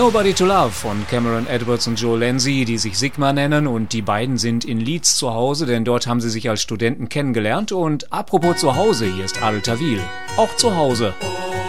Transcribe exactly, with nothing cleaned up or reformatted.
Nobody to Love von Cameron Edwards und Joe Lanzi, die sich Sigma nennen, und die beiden sind in Leeds zu Hause, denn dort haben sie sich als Studenten kennengelernt. Und apropos zu Hause, hier ist Adel Tawil. Auch zu Hause.